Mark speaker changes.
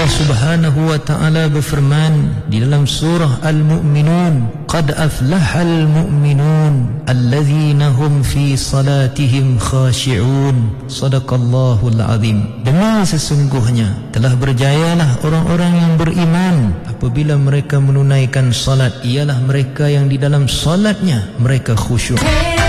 Speaker 1: Subhanahu wa ta'ala berfirman di dalam surah Al-Mu'minun, qad aflahal mu'minun allazina hum fi salatihim khashi'un. Sadaqallahul azim. Demi sesungguhnya telah berjayalah orang-orang yang beriman apabila mereka menunaikan salat, ialah mereka yang di dalam salatnya mereka khusyuk.